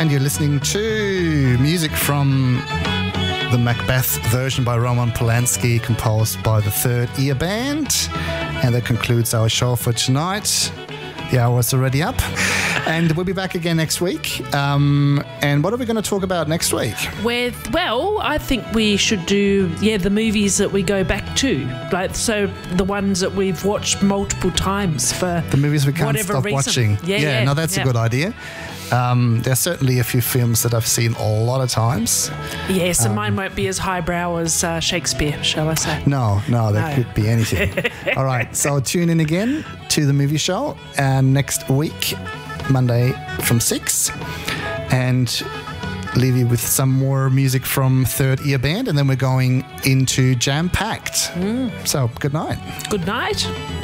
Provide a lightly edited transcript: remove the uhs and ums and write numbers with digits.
And you're listening to music from the Macbeth version by Roman Polanski, composed by the Third Ear Band. And that concludes our show for tonight. The hour is already up. And we'll be back again next week. And what are we going to talk about next week? I think we should do, the movies that we go back to. So the ones that we've watched multiple times for the movies we can't whatever stop reason. Watching. Yeah, no, that's a good idea. There's certainly a few films that I've seen a lot of times. Yes, and mine won't be as highbrow as Shakespeare, shall I say? No, that could be anything. All right, so tune in again to the movie show next week, Monday from 6, and leave you with some more music from Third Ear Band, and then we're going into Jam Packed. So, good night. Good night.